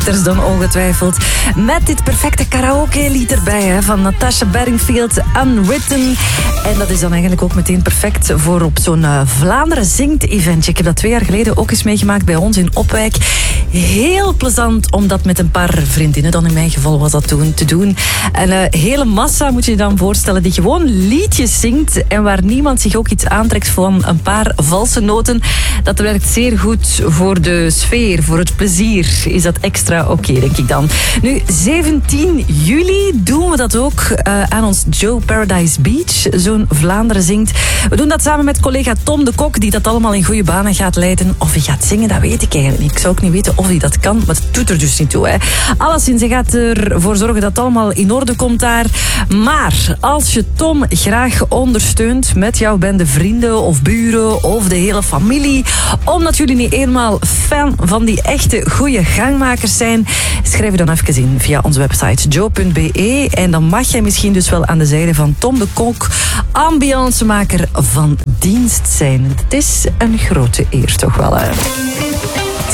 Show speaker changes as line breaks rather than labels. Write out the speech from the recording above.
Dan ongetwijfeld. Met dit perfecte karaoke-lied erbij van Natasha Bedingfield, Unwritten. En dat is dan eigenlijk ook meteen perfect voor op zo'n Vlaanderen Zingt-eventje. Ik heb dat 2 jaar geleden ook eens meegemaakt bij ons in Opwijk. Heel plezant om dat met een paar vriendinnen, dan in mijn geval was dat toen, te doen. Een hele massa moet je je dan voorstellen die gewoon liedjes zingt en waar niemand zich ook iets aantrekt van een paar valse noten. Dat werkt zeer goed voor de sfeer, voor het plezier. Is dat extra oké, denk ik dan. Nu, 17 juli doen we dat ook aan ons Joe Paradise Beach. Zo'n Vlaanderen Zingt. We doen dat samen met collega Tom de Kok, die dat allemaal in goede banen gaat leiden. Of hij gaat zingen, dat weet ik eigenlijk niet. Ik zou ook niet weten of hij dat kan, maar het doet er dus niet toe. Hè. Alleszins, hij gaat ervoor zorgen dat het allemaal in orde komt daar. Maar als je Tom graag ondersteunt met jouw bende vrienden of buren of de hele familie, omdat jullie niet eenmaal fan van die echte goede gangmakers zijn, schrijf je dan even in via onze website joe.be en dan mag jij misschien dus wel aan de zijde van Tom de Kok, ambiancemaker van dienst zijn. Het is een grote eer toch wel, hè?